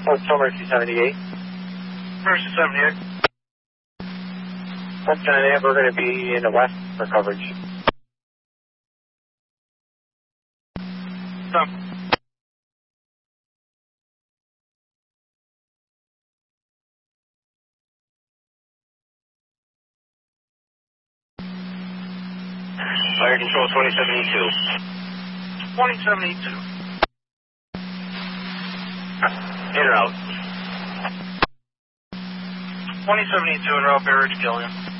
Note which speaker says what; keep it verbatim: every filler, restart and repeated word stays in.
Speaker 1: Hotel Mercy seventy-eight.
Speaker 2: Mercy seventy-eight.
Speaker 1: Lieutenant, we're going to be in the west for coverage.
Speaker 2: Stop.
Speaker 1: Fire Control twenty seventy-two.
Speaker 2: twenty seventy-two.
Speaker 1: In or out?
Speaker 2: twenty seventy-two in route, Bay Ridge, Gilliam.